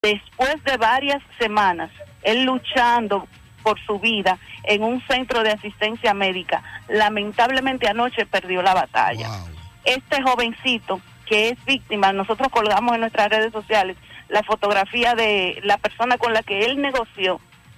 Después de varias semanas, él luchando por su vida en un centro de asistencia médica, lamentablemente anoche perdió la batalla. Wow. Este jovencito que es víctima, nosotros colgamos en nuestras redes sociales la fotografía de la persona con la que él negoció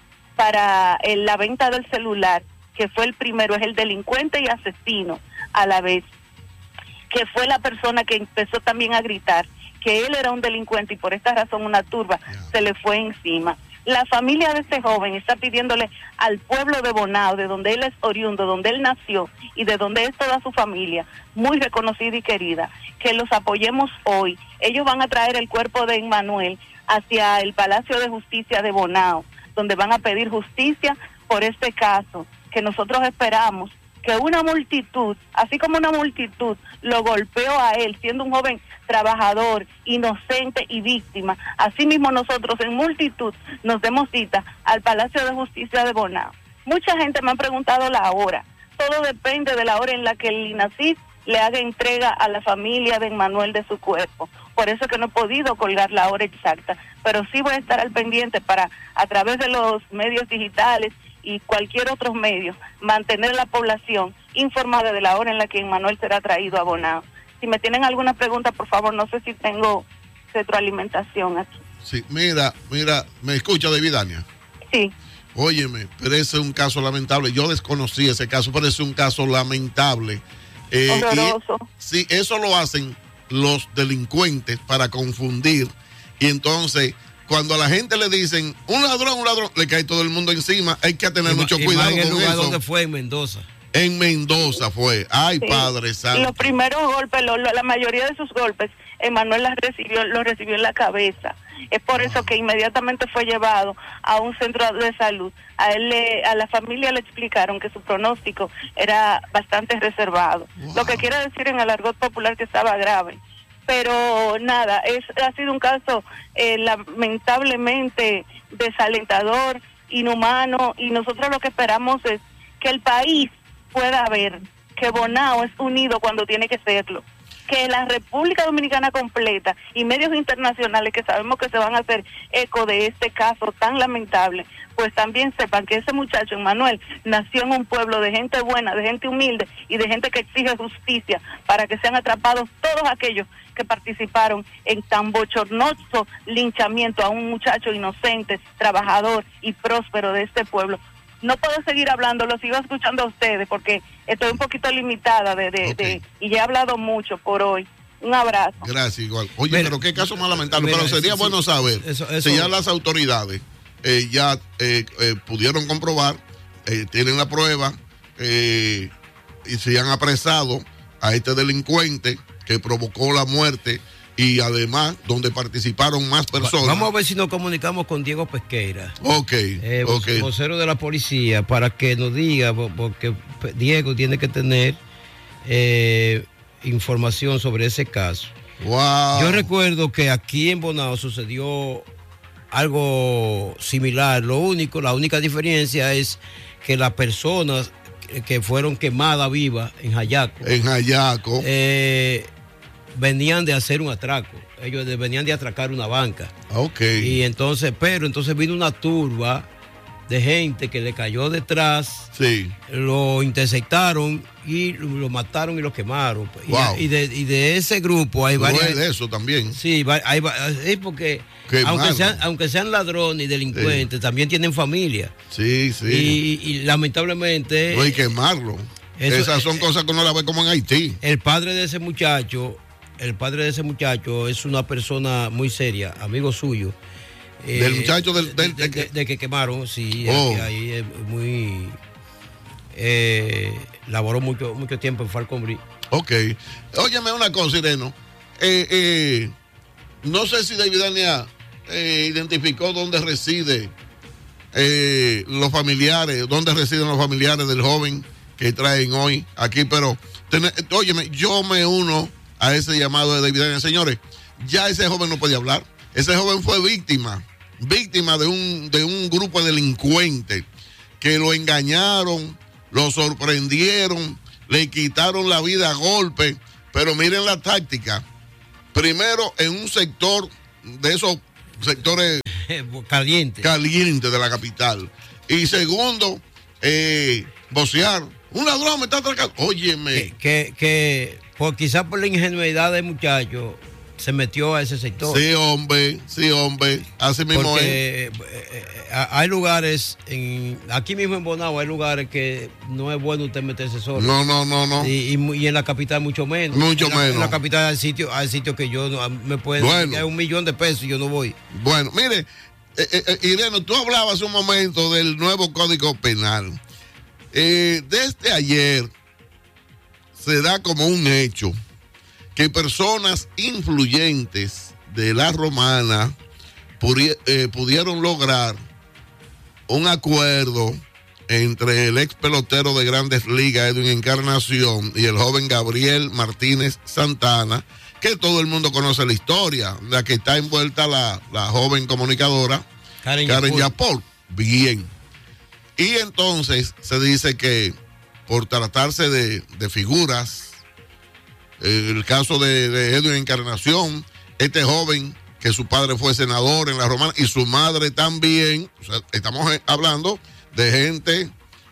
para la venta del celular, que fue el primero, es el delincuente y asesino a la vez, que fue la persona que empezó también a gritar que él era un delincuente y por esta razón una turba se le fue encima. La familia de este joven está pidiéndole al pueblo de Bonao, de donde él es oriundo, donde él nació y de donde es toda su familia, muy reconocida y querida, que los apoyemos hoy. Ellos van a traer el cuerpo de Emmanuel hacia el Palacio de Justicia de Bonao, donde van a pedir justicia por este caso, que nosotros esperamos que una multitud, así como una multitud lo golpeó a él, siendo un joven trabajador, inocente y víctima, así mismo nosotros en multitud nos demos cita al Palacio de Justicia de Bonao. Mucha gente me ha preguntado la hora, todo depende de la hora en la que el INASIF le haga entrega a la familia de Emmanuel de su cuerpo. Por eso es que no he podido colgar la hora exacta, pero sí voy a estar al pendiente para, a través de los medios digitales y cualquier otro medio, mantener la población informada de la hora en la que Emmanuel será traído a Bonao. Si me tienen alguna pregunta, por favor, no sé si tengo retroalimentación aquí. Sí, mira, ¿me escucha, Davidania? Sí. Óyeme, pero ese es un caso lamentable. Yo desconocí ese caso, pero es un caso lamentable. Horroroso. Sí, eso lo hacen los delincuentes para confundir. Y entonces, cuando a la gente le dicen un ladrón, le cae todo el mundo encima. Hay que tener mucho cuidado con eso. ¿En el lugar donde fue? En Mendoza. En Mendoza fue. Ay, sí. Padre santo. Los primeros golpes, la mayoría de sus golpes, Emmanuel los recibió en la cabeza. Es por eso que inmediatamente fue llevado a un centro de salud. A la familia le explicaron que su pronóstico era bastante reservado. Wow. Lo que quiere decir en el argot popular que estaba grave. Pero nada, ha sido un caso lamentablemente desalentador, inhumano, y nosotros lo que esperamos es que el país pueda ver que Bonao es unido cuando tiene que serlo, que la República Dominicana completa y medios internacionales que sabemos que se van a hacer eco de este caso tan lamentable, pues también sepan que ese muchacho Emmanuel nació en un pueblo de gente buena, de gente humilde y de gente que exige justicia para que sean atrapados todos aquellos que participaron en tan bochornoso linchamiento a un muchacho inocente, trabajador y próspero de este pueblo. No puedo seguir hablando, lo sigo escuchando a ustedes porque estoy un poquito limitada y ya he hablado mucho por hoy. Un abrazo. Gracias, igual. Oye, pero qué caso más lamentable. Pero sería bueno saber si ya las autoridades ya pudieron comprobar, tienen la prueba y se han apresado a este delincuente que provocó la muerte y además donde participaron más personas. Vamos a ver si nos comunicamos con Diego Pesqueira, okay. vocero de la policía, para que nos diga, porque Diego tiene que tener información sobre ese caso. Wow. Yo recuerdo que aquí en Bonao sucedió algo similar. La única diferencia es que las personas que fueron quemadas vivas en Jayaco, venían de hacer un atraco. Ellos venían de atracar una banca. Y entonces vino una turba de gente que le cayó detrás, lo interceptaron y lo mataron y lo quemaron. Wow. Y de ese grupo hay varios. de eso también. Sí, porque aunque sean ladrones y delincuentes, también tienen familia. Sí. Y lamentablemente. No hay que quemarlo. Esas son cosas que uno las ve como en Haití. El padre de ese muchacho es una persona muy seria, amigo suyo. Del muchacho de que quemaron, sí. Ahí es muy. Laboró mucho tiempo en Falconbrí. Óyeme una cosa, Ireno. No sé si David Dania identificó dónde residen los familiares del joven que traen hoy aquí, pero óyeme, yo me uno a ese llamado de David Dania. Señores, ya ese joven no podía hablar. Ese joven fue víctima de un grupo de delincuentes que lo engañaron, lo sorprendieron, le quitaron la vida a golpe, pero miren la táctica. Primero, en un sector de esos sectores calientes de la capital. Y segundo, vocear. Un ladrón me está atracando. Óyeme. Que quizás por la ingenuidad del muchacho se metió a ese sector. Sí, hombre. Así mismo es. Hay lugares, aquí mismo en Bonao, hay lugares que no es bueno usted meterse solo. No. Y en la capital mucho menos. En la capital hay sitios que yo me pueden dar $1,000,000 de pesos y yo no voy. Bueno, mire, Irene, tú hablabas un momento del nuevo Código Penal. Desde ayer se da como un hecho que personas influyentes de la Romana pudieron lograr un acuerdo entre el ex pelotero de Grandes Ligas, Edwin Encarnación, y el joven Gabriel Martínez Santana, que todo el mundo conoce la historia, la que está envuelta la joven comunicadora Karen Yapor. Bien. Y entonces se dice que por tratarse de figuras, el caso de Edwin Encarnación, este joven que su padre fue senador en la Romana y su madre también, o sea, estamos hablando de gente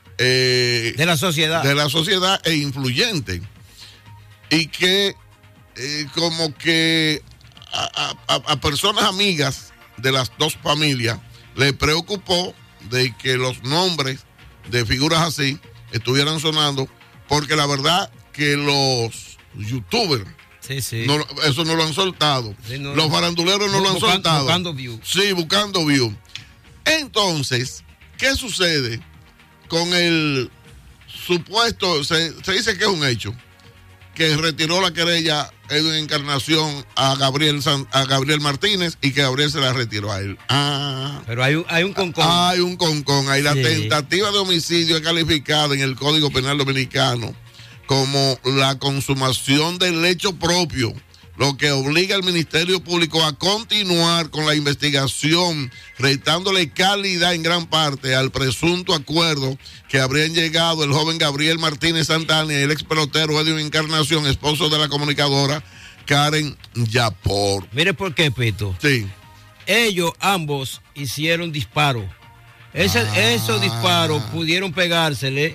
de la sociedad e influyente, y que como que a personas amigas de las dos familias le preocupó de que los nombres de figuras así estuvieran sonando, porque la verdad que los youtubers no, eso no lo han soltado, los faranduleros no lo han soltado, buscando view. Sí, buscando view. Entonces, ¿qué sucede con el supuesto? Se dice que es un hecho que retiró la querella Edwin Encarnación a Gabriel Martínez, y que Gabriel se la retiró a él. Pero hay un concón. Hay un concón. Ahí la tentativa de homicidio es calificada en el Código Penal Dominicano como la consumación del hecho propio, lo que obliga al Ministerio Público a continuar con la investigación, restándole calidad en gran parte al presunto acuerdo que habrían llegado el joven Gabriel Martínez Santana y el ex pelotero Edwin Encarnación, esposo de la comunicadora Karen Yapor. Mire por qué, Pito. Sí. Ellos ambos hicieron disparos. Esos disparos pudieron pegársele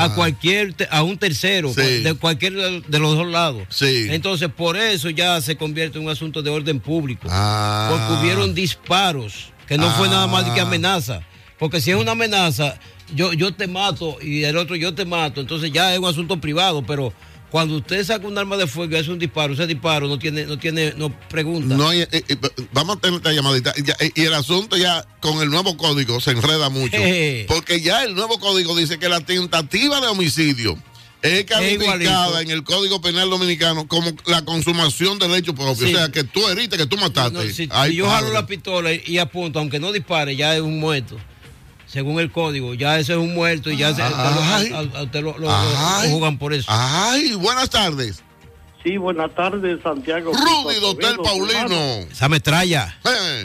a un tercero, de cualquiera de los dos lados. Sí. Entonces, por eso ya se convierte en un asunto de orden público. Porque hubieron disparos, que no fue nada más que amenaza. Porque si es una amenaza, yo te mato y el otro yo te mato, entonces ya es un asunto privado, pero cuando usted saca un arma de fuego y hace un disparo, ese disparo no pregunta. No, vamos a tener esta llamadita. Y el asunto ya con el nuevo código se enreda mucho. Porque ya el nuevo código dice que la tentativa de homicidio es calificada en el Código Penal Dominicano como la consumación del hecho propio. Sí. O sea, que tú heriste, que tú mataste. Si yo jalo la pistola y apunto, aunque no dispare, ya es un muerto. Según el código, ya ese es un muerto y ya usted lo juzgan por eso. Buenas tardes. Sí, buenas tardes, Santiago. Rudy, Hotel Paulino. Esa metralla.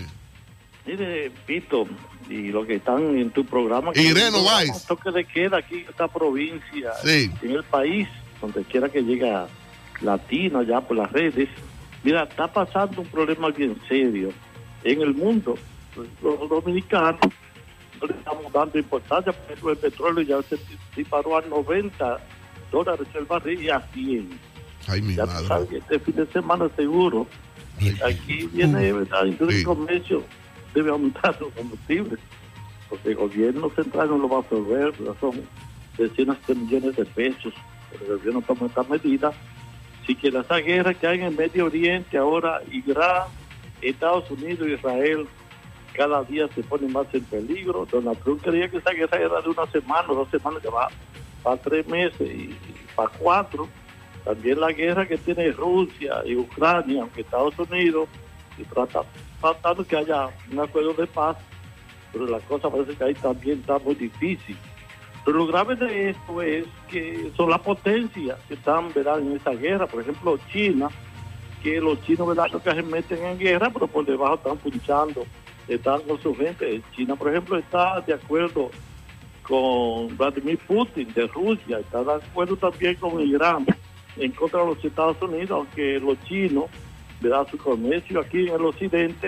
Mire, Pito, y los que están en tu programa. Irene Weiss. Toque de queda aquí en esta provincia, sí, en el país, donde quiera que llega latino, ya por las redes. Mira, está pasando un problema bien serio en el mundo. Los dominicanos no le estamos dando importancia, por ejemplo, el petróleo ya se disparó a $90 el barril y a 100. Ay, mi ya madre. Sabes, este fin de semana seguro. Aquí viene, ¿verdad? Entonces el comercio debe aumentar los combustibles, porque el gobierno central no lo va a absorber, son decenas de millones de pesos. El gobierno toma esta medida. Así que esa guerra que hay en el Medio Oriente ahora, Irán, Estados Unidos, Israel, cada día se pone más en peligro. Donald Trump creía que esa guerra era de una semana, 2 semanas, que va para 3 meses y para 4. También la guerra que tiene Rusia y Ucrania, aunque Estados Unidos tratando que haya un acuerdo de paz, pero la cosa parece que ahí también está muy difícil. Pero lo grave de esto es que son las potencias que están, ¿verdad?, en esa guerra. Por ejemplo, China, que los chinos, ¿verdad?, lo que se meten en guerra, pero por debajo están punchando, están con su gente. China, por ejemplo, está de acuerdo con Vladimir Putin de Rusia, está de acuerdo también con Irán en contra de los Estados Unidos, aunque los chinos, ¿verdad?, su comercio aquí en el occidente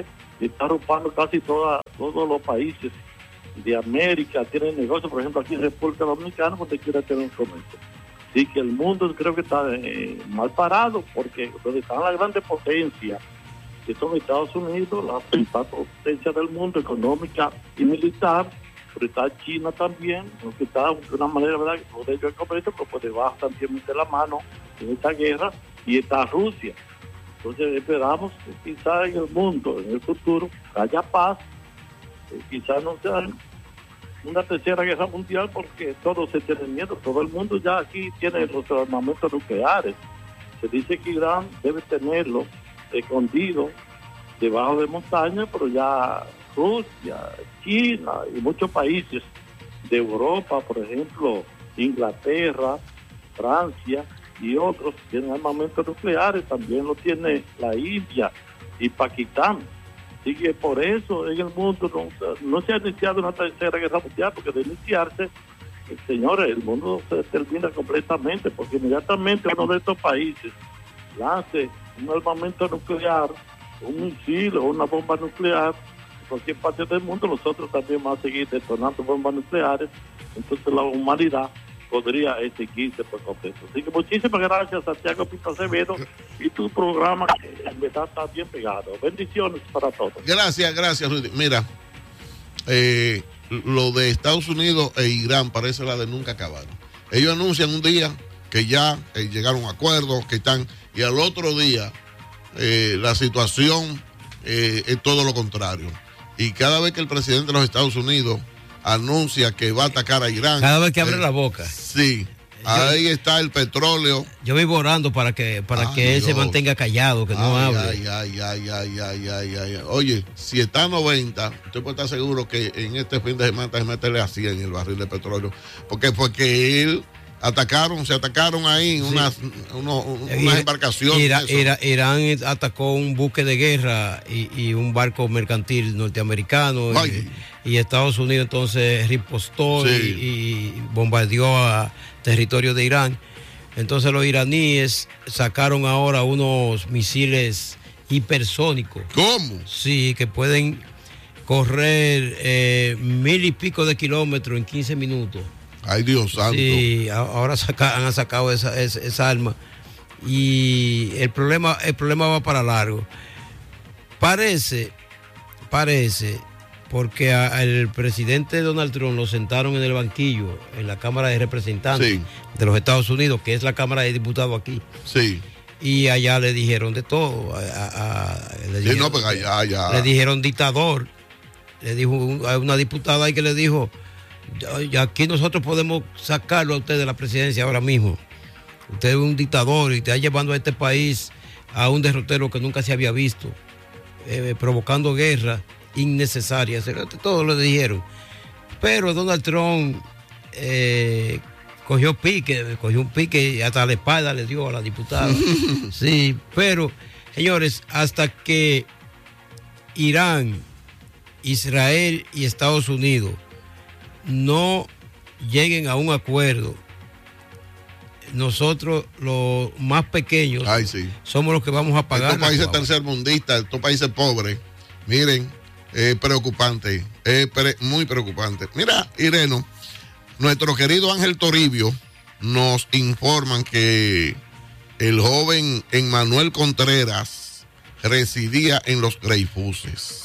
y está arropando casi todos los países de América, tienen negocios, por ejemplo, aquí en República Dominicana, donde quiera tener un comercio. Así que el mundo creo que está mal parado, porque donde están las grandes potencias, que son Estados Unidos, la principal potencia del mundo, económica y militar, pero está China también, que está de una manera, ¿verdad?, de ellos el comercio, pero por debajo también mete la mano en esta guerra, y está Rusia. Entonces esperamos que quizá en el mundo, en el futuro, haya paz, quizás no sea una tercera guerra mundial, porque todos se tienen miedo, todo el mundo ya aquí tiene los armamentos nucleares. Se dice que Irán debe tenerlo escondido debajo de montaña, pero ya Rusia, China y muchos países de Europa, por ejemplo, Inglaterra, Francia y otros tienen armamentos nucleares, también lo tiene la India y Pakistán. Así que por eso en el mundo no se ha iniciado una tercera guerra mundial, porque de iniciarse, señores, el mundo se termina completamente, porque inmediatamente uno de estos países lance un armamento nuclear, un misil o una bomba nuclear, en cualquier parte del mundo, nosotros también vamos a seguir detonando bombas nucleares, entonces la humanidad podría extinguirse por completo. Así que muchísimas gracias, Santiago Pinto Acevedo, y tu programa que en verdad está bien pegado. Bendiciones para todos. Gracias, Rudy. Mira, lo de Estados Unidos e Irán parece la de nunca acabar. Ellos anuncian un día que ya llegaron a acuerdos, que están, y al otro día la situación es todo lo contrario. Y cada vez que el presidente de los Estados Unidos anuncia que va a atacar a Irán, cada vez que abre la boca, sí, ahí está el petróleo. Yo vivo orando para que él se mantenga callado, que no hable. Oye, si está a 90, usted puede estar seguro que en este fin de semana se meterle a 100 el barril de petróleo, porque él se atacaron ahí unas embarcaciones. Irán atacó un buque de guerra y un barco mercantil norteamericano, y Estados Unidos entonces ripostó, sí, y bombardeó a territorio de Irán. Entonces los iraníes sacaron ahora unos misiles hipersónicos. ¿Cómo? Sí, que pueden correr 1000 y pico de kilómetros en 15 minutos. Ay, Dios santo. Sí, ahora han sacado esa arma, y el problema va para largo. Parece, porque al presidente Donald Trump lo sentaron en el banquillo en la Cámara de Representantes, sí, de los Estados Unidos, que es la Cámara de Diputados aquí. Sí. Y allá le dijeron de todo. Le dijeron dictador. Le dijo a una diputada ahí que le dijo: aquí nosotros podemos sacarlo a usted de la presidencia ahora mismo. Usted es un dictador y está llevando a este país a un derrotero que nunca se había visto, provocando guerra innecesaria. Todo lo dijeron. Pero Donald Trump cogió un pique y hasta la espalda le dio a la diputada. Sí, pero señores, hasta que Irán, Israel y Estados Unidos no lleguen a un acuerdo, nosotros los más pequeños somos los que vamos a pagar. Estos países tercermundistas, estos países pobres, miren, es preocupante, muy preocupante. Mira, Ireno, nuestro querido Ángel Toribio nos informan que el joven Emmanuel Contreras residía en Los Greifuses.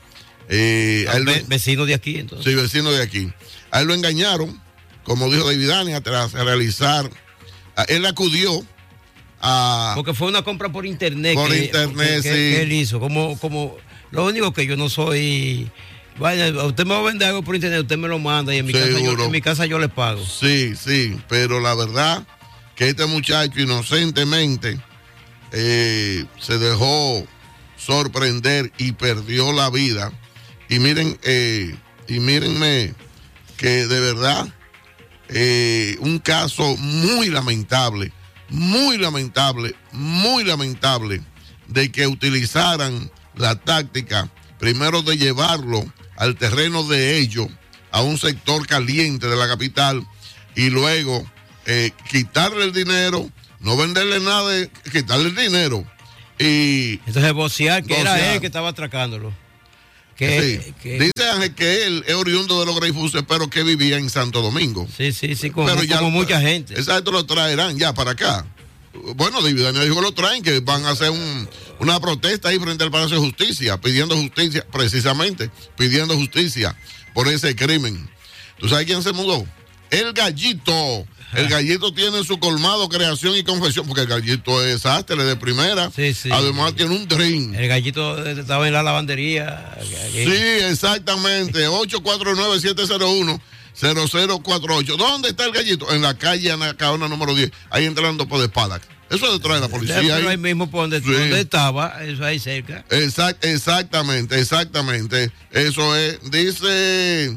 Vecino de aquí, entonces. Sí, vecino de aquí. A él lo engañaron, como dijo David Dania, tras realizar. Él acudió a. Porque fue una compra por internet. Por internet, sí. Que él hizo. Como lo único que yo no soy. Vaya, usted me va a vender algo por internet, usted me lo manda y en mi casa yo le pago. Sí, pero la verdad que este muchacho inocentemente se dejó sorprender y perdió la vida. Y miren, mírenme que de verdad un caso muy lamentable de que utilizaran la táctica primero de llevarlo al terreno de ellos, a un sector caliente de la capital, y luego quitarle el dinero, no venderle nada, quitarle el dinero. Y entonces vocear que era él que estaba atracándolo. Dice Ángel que él es oriundo de los Greyfuses, pero que vivía en Santo Domingo. Sí, como mucha gente. Exacto, lo traerán ya para acá. Bueno, David Daniel dijo que lo traen, que van a hacer una protesta ahí frente al Palacio de Justicia, pidiendo justicia, precisamente, pidiendo justicia por ese crimen. ¿Tú sabes quién se mudó? El Gallito. El Gallito tiene su colmado, creación y confección, porque el Gallito es sastre de primera. Sí. Además tiene un dream. El Gallito estaba en la lavandería. Sí, exactamente. 849-701-0048. ¿Dónde está el Gallito? En la calle Anacaona número 10. Ahí entrando por Espada. Eso es detrás de la policía. Pero ahí mismo por donde estaba, eso ahí cerca. Exactamente. Eso es. Dice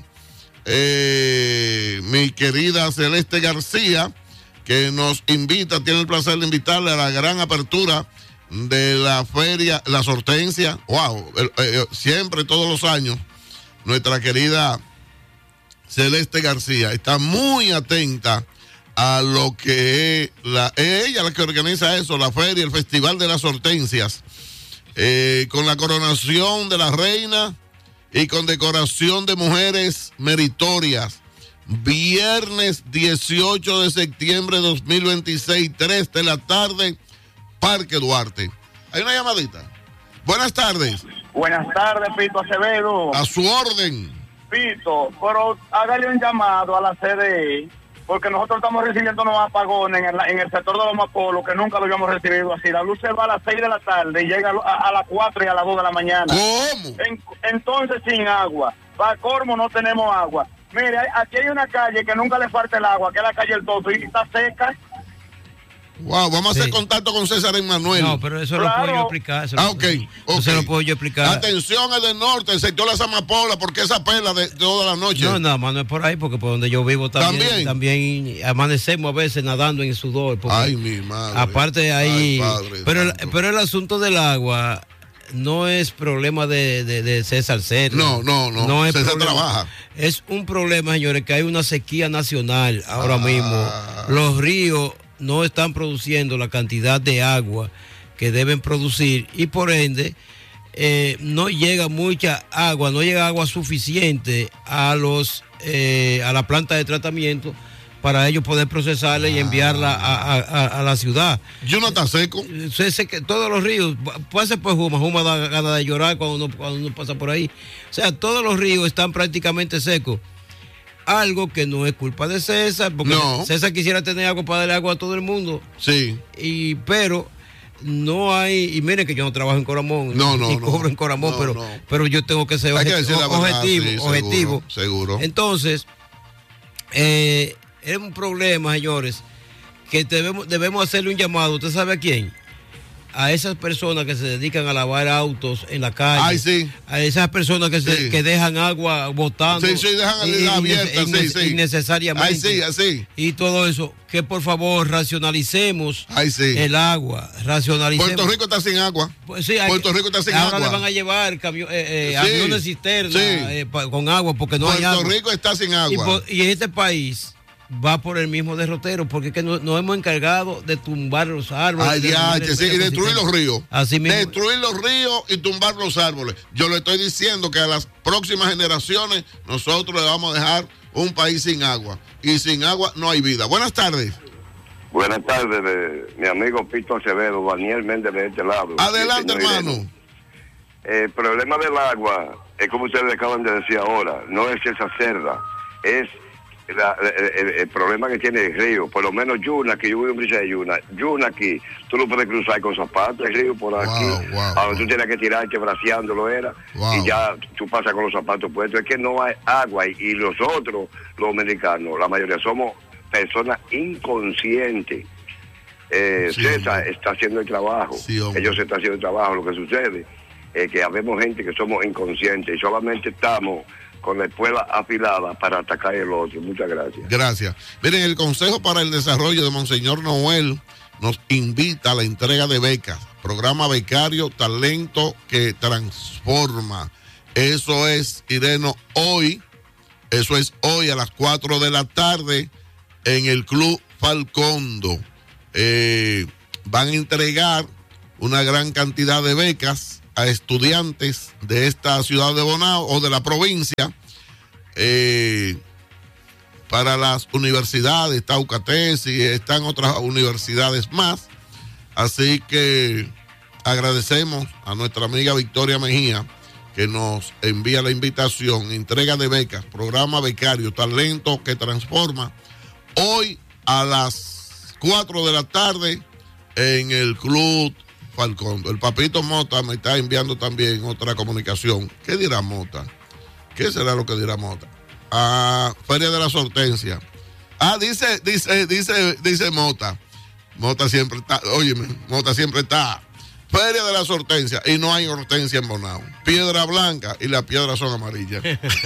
mi querida Celeste García, que nos invita, tiene el placer de invitarle a la gran apertura de la feria, las hortensias. Wow, siempre, todos los años, nuestra querida Celeste García está muy atenta a lo que es ella la que organiza eso, la feria, el Festival de las Hortensias, con la coronación de la reina y con decoración de mujeres meritorias. Viernes 18 de septiembre de 2026, 3 de la tarde, Parque Duarte. Hay una llamadita. Buenas tardes. Buenas tardes, Pito Acevedo. A su orden. Pito, pero hágale un llamado a la CDE, porque nosotros estamos recibiendo unos apagones en el sector de los Mapolos, que nunca lo habíamos recibido así. La luz se va a las 6 de la tarde y llega a las 4 y a las 2 de la mañana. ¿Cómo? Entonces, sin agua. Para Cormo no tenemos agua. Mire, aquí hay una calle que nunca le falta el agua, que es la calle El Toto, y está seca. Wow, vamos a hacer contacto con César Emmanuel. No, pero eso lo puedo yo explicar. Eso lo puedo yo explicar. Atención al del norte, el sector de las Amapolas, porque esa pela de toda la noche. No, nada más no es por ahí, porque por donde yo vivo también amanecemos a veces nadando en sudor. Ay, mi madre. Aparte ahí, padre, pero el asunto del agua no es problema de César Cerda. No es César trabaja. Es un problema, señores, que hay una sequía nacional ahora mismo. Los ríos no están produciendo la cantidad de agua que deben producir y por ende no llega mucha agua, no llega agua suficiente a la planta de tratamiento para ellos poder procesarla y enviarla a la ciudad. ¿Yo no está seco? Todos los ríos, pase por Juma da ganas de llorar cuando uno pasa por ahí. O sea, todos los ríos están prácticamente secos. Algo que no es culpa de César, porque César quisiera tener agua para darle agua a todo el mundo. Sí. Pero no hay, y miren que yo no trabajo en Coramón, ni cobro en Coramón, pero yo tengo que ser objetivo. Seguro. Entonces, es un problema, señores, que debemos hacerle un llamado. ¿Usted sabe a quién? A esas personas que se dedican a lavar autos en la calle. Ay, sí. A esas personas que dejan agua botando. Sí, dejan abierta, innecesariamente. Ay, sí, así. Y todo eso, que por favor racionalicemos el agua. Racionalicemos. Puerto Rico está sin agua. Pues sí, Puerto Rico está sin agua. Ahora le van a llevar aviones cisterna con agua porque no hay agua. Puerto Rico está sin agua. Y este país va por el mismo derrotero, porque es que nos hemos encargado de tumbar los árboles. Y destruir los ríos. Así mismo. Destruir los ríos y tumbar los árboles. Yo le estoy diciendo que a las próximas generaciones nosotros le vamos a dejar un país sin agua. Y sin agua no hay vida. Buenas tardes. Buenas tardes, mi amigo Pito Acevedo, Daniel Méndez de este lado. Adelante, hermano. El problema del agua es como ustedes acaban de decir ahora, no es esa cerda, es el problema que tiene el río. Por lo menos Yuna, que yo vivo en Brisa de Yuna aquí, tú lo puedes cruzar con zapatos, el río por aquí, ahora tú tienes que tirarte braceándolo y ya tú pasas con los zapatos puestos. Es que no hay agua y los otros, los dominicanos, la mayoría somos personas inconscientes. César está haciendo el trabajo, ellos están haciendo el trabajo. Lo que sucede es que habemos gente que somos inconscientes y solamente estamos con la espuela afilada para atacar el otro. Muchas gracias. Gracias. Miren, el Consejo para el Desarrollo de Monseñor Noel nos invita a la entrega de becas. Programa becario Talento que Transforma. Eso es, Ireno, hoy. Eso es hoy a las 4 de la tarde en el Club Falcondo. Van a entregar una gran cantidad de becas a estudiantes de esta ciudad de Bonao o de la provincia para las universidades, está UCATES y están otras universidades más. Así que agradecemos a nuestra amiga Victoria Mejía, que nos envía la invitación, entrega de becas, programa becario, talento que transforma, hoy a las 4 de la tarde en el Club Falcón. El papito Mota me está enviando también otra comunicación. ¿Qué dirá Mota? ¿Qué será lo que dirá Mota? Feria de las Hortensias. Dice Mota. Mota siempre está, óyeme, Mota siempre está. Feria de las Hortensias y no hay hortensia en Bonao. Piedra blanca y las piedras son amarillas.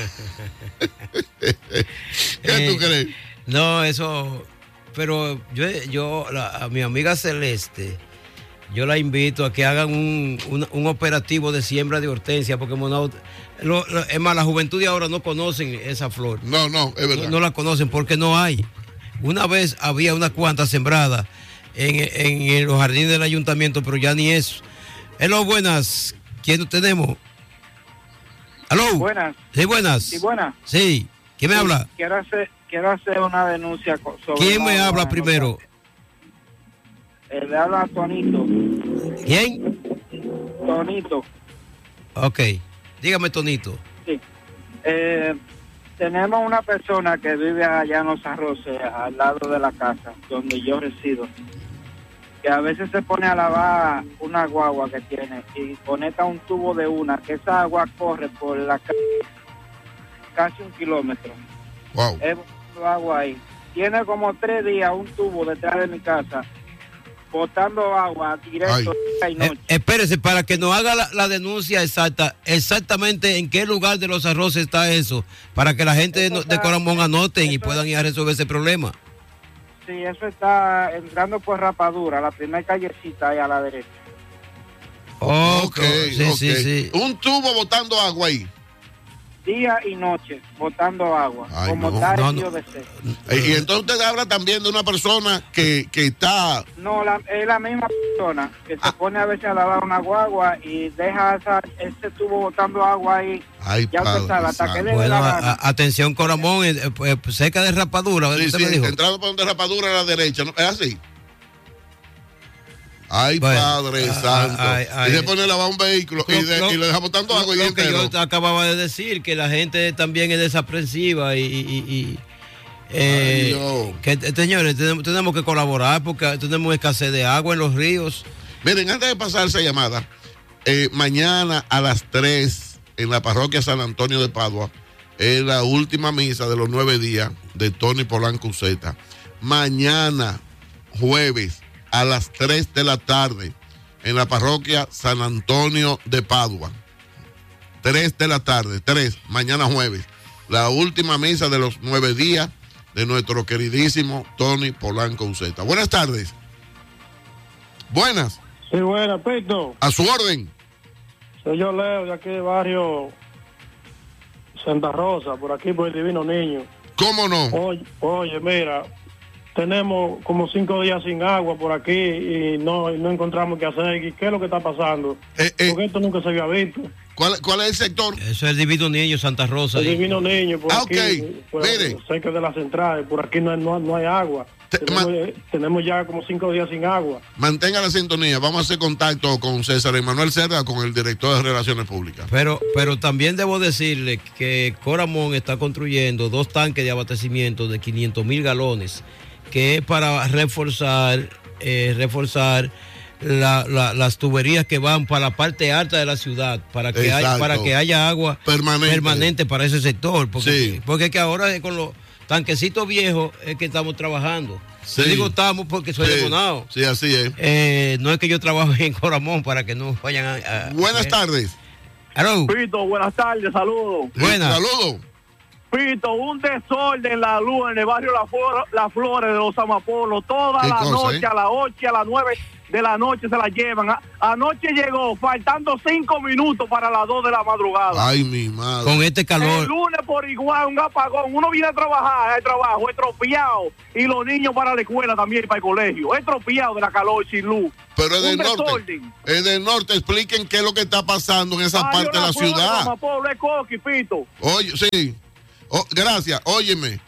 ¿Qué tú crees? No, eso, pero a mi amiga Celeste, yo la invito a que hagan un operativo de siembra de hortensia, porque Bonao, es más, la juventud de ahora no conocen esa flor. No, es verdad. No la conocen porque no hay. Una vez había unas cuantas sembradas en los jardines del ayuntamiento, pero ya ni eso. Hello, buenas. ¿Quién tenemos? Hello. Buenas. Sí, buenas. Sí, buenas. Sí. ¿Quién me habla? Quiero hacer una denuncia sobre... ¿Quién me habla primero? Le habla Tonito. ¿Quién? Tonito. Ok. Dígame, Tonito. Sí. Tenemos una persona que vive allá en Los Arroces, al lado de la casa donde yo resido, que a veces se pone a lavar una guagua que tiene y conecta un tubo de que esa agua corre por la calle casi 1 kilómetro. Wow. Es agua ahí. Tiene como 3 días un tubo detrás de mi casa botando agua directo día y noche. Espérese, para que nos haga la denuncia exactamente en qué lugar de Los Arroces está eso, para que la gente de Coramón anoten y puedan ir a resolver ese problema. Sí, eso está entrando por Rapadura, la primera callecita ahí a la derecha. Okay. Sí. Un tubo botando agua ahí. Día y noche, botando agua. Ay, como de ser. Y entonces usted habla también de una persona que está... No, es la misma persona que se pone a veces a lavar una guagua y deja ese tubo botando agua ahí. Ay, ya usted sabe, hasta que le bueno, atención, Coramón, cerca de Rapadura. Sí, me dijo. Entrando por donde Rapadura a la derecha, ¿no? ¿Es así? Ay, bueno, Padre Santo. Y se pone a lavar un vehículo y le deja botando agua. Lo que yo acababa de decir, que la gente también es desaprensiva que, señores, tenemos que colaborar porque tenemos escasez de agua en los ríos. Miren, antes de pasar esa llamada, mañana a las 3 en la parroquia San Antonio de Padua es la última misa de los 9 días de Tony Polanco Uceta. Mañana, jueves, a las 3 de la tarde en la parroquia San Antonio de Padua. 3 de la tarde, mañana jueves. La última misa de los 9 días de nuestro queridísimo Tony Polanco Uceta. Buenas tardes. Buenas. Sí, buenas, Pito. A su orden. Soy yo, Leo, de aquí del barrio Santa Rosa, por aquí por el Divino Niño. ¿Cómo no? Oye, mira, tenemos como 5 días sin agua por aquí y no encontramos qué hacer. ¿Y qué es lo que está pasando? Porque esto nunca se había visto. ¿Cuál es el sector? Eso es el Divino Niño, Santa Rosa. El Divino Niño, por aquí, mire, cerca de la central, por aquí no hay agua. Tenemos ya como 5 días sin agua. Mantenga la sintonía, vamos a hacer contacto con César Emanuel Serra, con el director de Relaciones Públicas. Pero también debo decirle que Coramón está construyendo 2 tanques de abastecimiento de 500,000 galones, que es para reforzar las tuberías que van para la parte alta de la ciudad, para que haya agua permanente para ese sector, porque es que ahora con los tanquecitos viejos es que estamos trabajando. Sí. Yo digo estamos porque soy de Bonao. Sí, así es. No es que yo trabaje en Coramón para que no vayan a buenas tardes. Hello. Pito, buenas tardes, saludos. Buenas. Saludos. Pito, un desorden en la luz en el barrio Las Flores de los Amapolos, toda la noche, a las 8 y a las 9 de la noche se la llevan. Anoche llegó, faltando 5 minutos para las 2 de la madrugada. Ay, mi madre. Con este calor. El lunes por igual, un apagón. Uno viene a trabajar, al trabajo, estropeado. Y los niños para la escuela también, para el colegio. Estropeado de la calor, sin luz. Pero es del norte. Es del norte. Expliquen qué es lo que está pasando en esa parte de la ciudad. Es Coqui, Pito. Oye, sí. Gracias. Óyeme.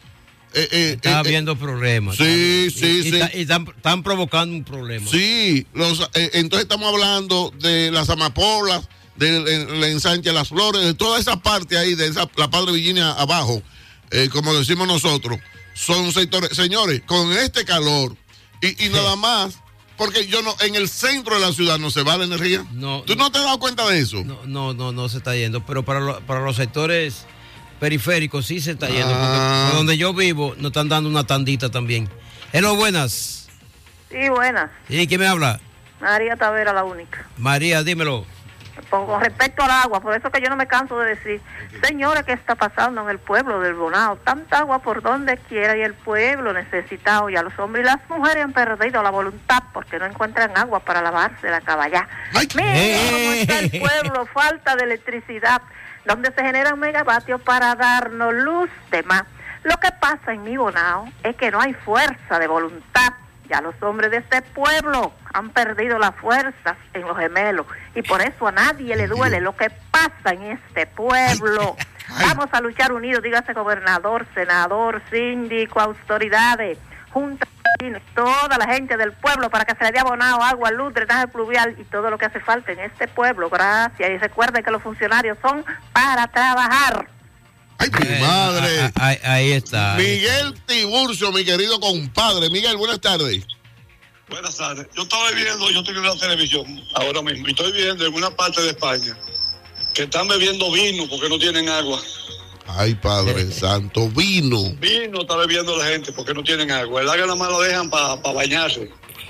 Está habiendo problemas. Sí. Y están provocando un problema. Sí, entonces estamos hablando de las amapolas, del ensanche de Las Flores, de toda esa parte ahí, de la Padre Virginia abajo, como decimos nosotros, son sectores. Señores, con este calor y nada más, porque en el centro de la ciudad no se va la energía. ¿Tú no te has dado cuenta de eso? No se está yendo, pero para los sectores periférico sí se está yendo, porque donde yo vivo nos están dando una tandita también. Hello, buenas. Sí, buenas. ¿Y quién me habla? María Tavera, la única. María, dímelo. Con respecto al agua, por eso que yo no me canso de decir, señores, ¿qué está pasando en el pueblo del Bonao? Tanta agua por donde quiera y el pueblo necesitado, y a los hombres y las mujeres han perdido la voluntad porque no encuentran agua para lavarse la caballá. Mira cómo está el pueblo, falta de electricidad, donde se generan megavatios para darnos luz de más. Lo que pasa en mi Bonao es que no hay fuerza de voluntad. Ya los hombres de este pueblo han perdido la fuerza en los gemelos y por eso a nadie le duele lo que pasa en este pueblo. Vamos a luchar unidos, dígase gobernador, senador, síndico, autoridades, junta, toda la gente del pueblo para que se le dé abonado agua, luz, drenaje pluvial y todo lo que hace falta en este pueblo. Gracias. Y recuerden que los funcionarios son para trabajar. ¡Ay, mi madre! Ahí está. Miguel Tiburcio, mi querido compadre. Miguel, buenas tardes. Buenas tardes. Yo estoy viendo la televisión ahora mismo y estoy viendo en una parte de España que están bebiendo vino porque no tienen agua. Ay, Padre Santo, vino. Vino está bebiendo la gente porque no tienen agua. El agua nada más lo dejan para bañarse.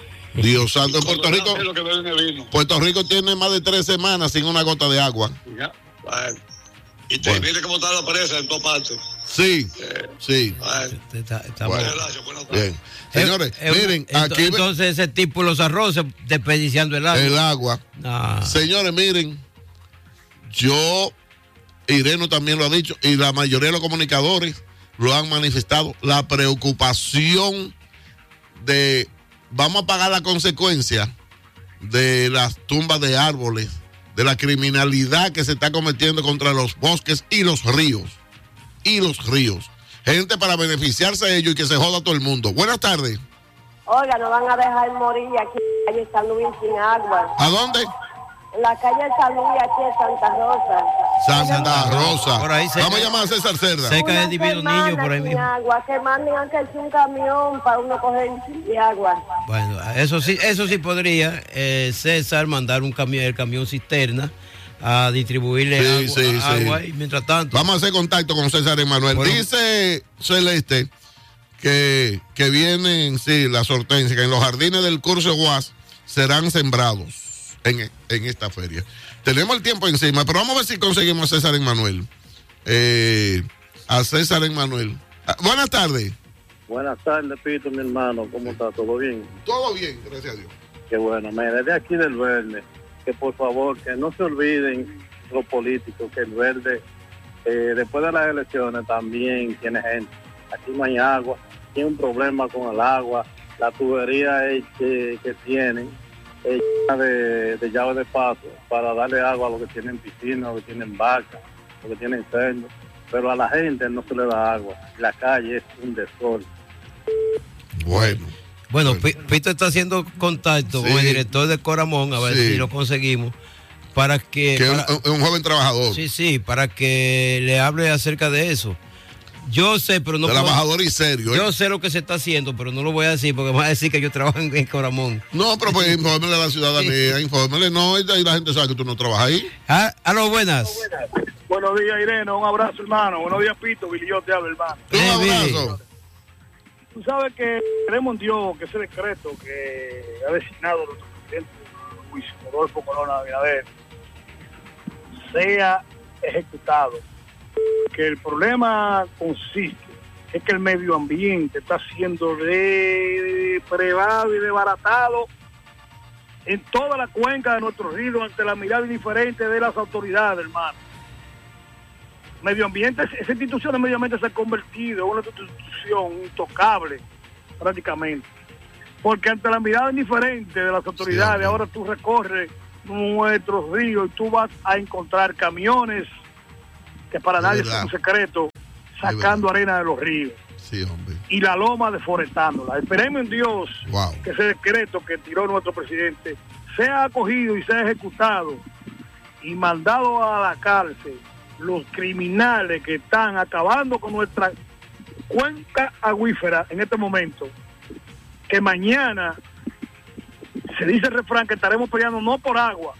Dios santo, en Puerto Rico. Lo que beben es vino. Puerto Rico tiene más de 3 semanas sin una gota de agua. Ya, bueno. Y mire cómo está la presa en todas partes. Sí, sí. Bueno. Gracias, buenas tardes. Bien. Señores, miren, aquí... Entonces ese tipo los arroces desperdiciando el agua. El agua. Señores, miren, Ireno también lo ha dicho, y la mayoría de los comunicadores lo han manifestado, la preocupación de, vamos a pagar la consecuencia de las tumbas de árboles, de la criminalidad que se está cometiendo contra los bosques y los ríos. Gente para beneficiarse de ellos y que se joda todo el mundo. Buenas tardes. Oiga, nos van a dejar morir aquí en la calle San Luis sin agua. ¿A dónde? En la calle San Luis, aquí en Santa Rosa. Santa Rosa. Por ahí vamos a llamar a César Cerda. Cerca del Divino Niño, por ahí mismo. Agua, que manden aunque sea un camión para uno coger de agua. Bueno, eso sí podría César mandar el camión cisterna a distribuirle agua. Y mientras tanto vamos a hacer contacto con César Emanuel. Bueno, dice Celeste que vienen las hortensias, que en los jardines del curso UAS serán sembrados en esta feria. Tenemos el tiempo encima, pero vamos a ver si conseguimos a César Emanuel. Buenas tardes. Buenas tardes, Pito, mi hermano. ¿Cómo está? ¿Todo bien? Todo bien, gracias a Dios. Qué bueno. Desde aquí del Verde, que por favor, que no se olviden los políticos, que el Verde, después de las elecciones también tiene gente. Aquí no hay agua, tiene un problema con el agua, la tubería que tienen de llave de paso para darle agua a los que tienen piscina, a los que tienen vacas, a los que tienen cerdos, pero a la gente no se le da agua. La calle es un desorden. Bueno, Pito está haciendo contacto con el director de Coramón, a ver si lo conseguimos, para que... un joven trabajador. Sí, para que le hable acerca de eso. Yo sé, pero no... Trabajador y serio. Yo sé lo que se está haciendo, pero no lo voy a decir porque me va a decir que yo trabajo en Coramón. No, pero pues infórmele a la ciudadanía, infórmele. No, y la gente sabe que tú no trabajas ahí. Aló, buenas. Buenos días, Irene. Un abrazo, hermano. Buenos días, Pito. Billy, yo te hablo, hermano. Un abrazo. Tú sabes que creemos en Dios, que ese decreto que ha designado nuestro presidente Luis Rodolfo Corona Abinader sea ejecutado. que el problema consiste es que el medio ambiente está siendo depredado y desbaratado en toda la cuenca de nuestro río ante la mirada indiferente de las autoridades, hermano. Medio ambiente, esa institución de medio ambiente se ha convertido en una institución intocable prácticamente, porque ante la mirada indiferente de las autoridades, ahora tú recorres nuestros ríos y tú vas a encontrar camiones que para nadie es un secreto, sacando arena de los ríos. Sí, hombre. Y la loma deforestándola. Esperemos en Dios que ese decreto que tiró nuestro presidente sea acogido y sea ejecutado y mandado a la cárcel los criminales que están acabando con nuestra cuenca acuífera en este momento, que mañana se dice el refrán que estaremos peleando no por agua,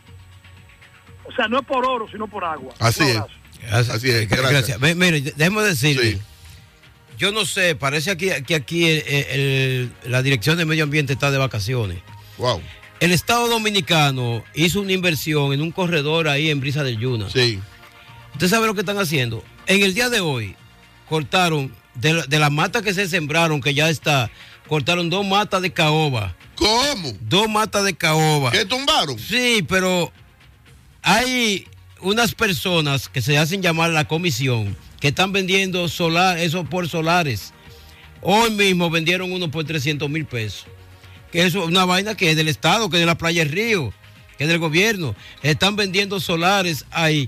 o sea, no es por oro, sino por agua. Así es. Así es, gracias. Mire, déjeme decirle, yo no sé, parece que aquí la Dirección de Medio Ambiente está de vacaciones. Wow. El Estado Dominicano hizo una inversión en un corredor ahí en Brisa del Yuna. Sí. ¿Usted sabe lo que están haciendo? En el día de hoy cortaron, de las matas que se sembraron, que ya está, cortaron 2 matas de caoba. ¿Cómo? 2 matas de caoba. ¿Qué tumbaron? Sí, pero hay unas personas que se hacen llamar la comisión que están vendiendo eso por solares. Hoy mismo vendieron uno por 300,000 pesos. Que eso es una vaina que es del Estado, que es de la Playa del Río, que es del gobierno. Están vendiendo solares ahí.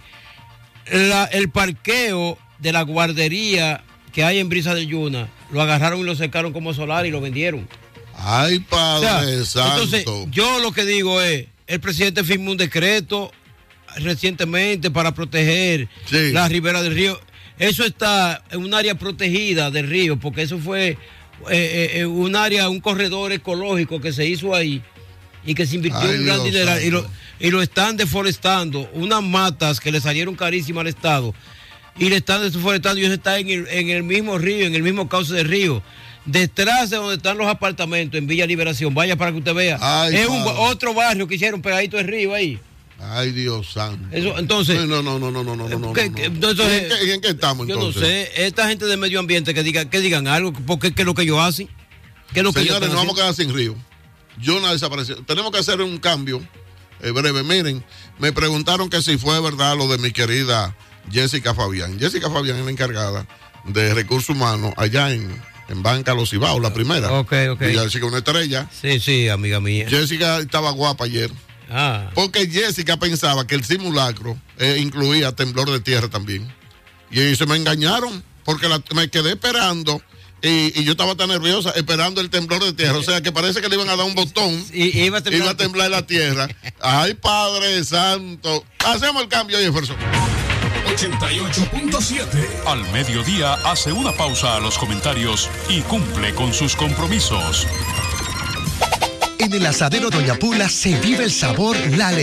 El parqueo de la guardería que hay en Brisa del Yuna, lo agarraron y lo secaron como solar y lo vendieron. Ay, Padre Santo. Entonces, yo lo que digo es, el presidente firmó un decreto recientemente para proteger la ribera del río. Eso está en un área protegida del río, porque eso fue un corredor ecológico que se hizo ahí y que se invirtió un gran dinero y lo están deforestando, unas matas que le salieron carísimas al Estado y le están deforestando y eso está en el mismo río, en el mismo cauce del río, detrás de donde están los apartamentos en Villa Liberación. Vaya para que usted vea. Es otro barrio que hicieron pegadito del río ahí. Ay, Dios santo. Eso, entonces, no. Entonces, ¿En qué estamos entonces? Yo no sé, esta gente de medio ambiente que digan algo, porque ¿qué es lo que ellos hacen? Señores, nos vamos a quedar sin río. Yuna desapareció. Tenemos que hacer un cambio breve. Miren, me preguntaron que si fue verdad lo de mi querida Jessica Fabián. Jessica Fabián es la encargada de recursos humanos allá en Banca Los Cibaos, la primera. Ok. Jessica, una estrella. Sí, amiga mía. Jessica estaba guapa ayer. Porque Jessica pensaba que el simulacro incluía temblor de tierra también. Y se me engañaron, porque me quedé esperando. Y yo estaba tan nerviosa esperando el temblor de tierra. O sea que parece que le iban a dar un botón y iba a temblar la tierra. Ay, Padre Santo. Hacemos el cambio, Jefferson. 88.7. Al mediodía hace una pausa a los comentarios y cumple con sus compromisos. En el asadero Doña Pula se vive el sabor, la